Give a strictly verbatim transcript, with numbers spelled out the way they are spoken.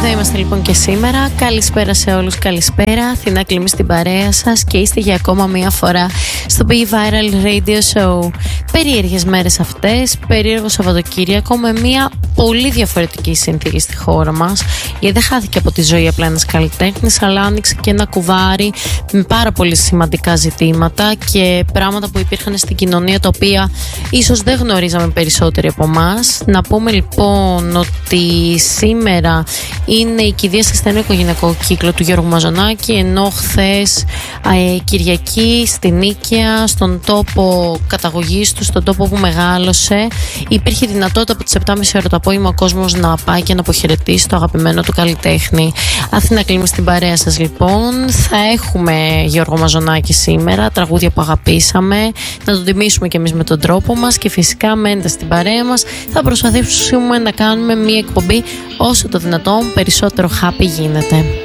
Εδώ είμαστε λοιπόν και σήμερα. Καλησπέρα σε όλους, καλησπέρα. Αθηνά Κλίμη στην παρέα σας και είστε για ακόμα μία φορά στο Be Viral Radio Show. Περίεργες μέρες αυτές, περίεργο Σαββατοκύριακο με μία πολύ διαφορετική συνθήκη στη χώρα μας. Γιατί δεν χάθηκε από τη ζωή απλά ένας καλλιτέχνης, αλλά άνοιξε και ένα κουβάρι με πάρα πολύ σημαντικά ζητήματα και πράγματα που υπήρχαν στην κοινωνία, τα οποία ίσως δεν γνωρίζαμε περισσότεροι από εμάς. Να πούμε λοιπόν ότι σήμερα είναι η κηδεία σε στενό οικογενειακό κύκλο του Γιώργου Μαζονάκη, ενώ χθες ε, Κυριακή στην Νίκαια, στον τόπο καταγωγής του, στον τόπο που μεγάλωσε, υπήρχε δυνατότητα από τις επτά και μισή ώρα το απόγευμα ο κόσμος να πάει και να αποχαιρετήσει το αγαπημένο του καλλιτέχνη. Αθηνά Κλίμη στην παρέα σας λοιπόν. Θα έχουμε Γιώργο Μαζονάκη σήμερα, τραγούδια που αγαπήσαμε, να τον τιμήσουμε και εμείς με τον τρόπο μας και φυσικά μένετε στην παρέα μας. Θα προσπαθήσουμε να κάνουμε μια εκπομπή όσο το δυνατόν περισσότερο happy γίνεται.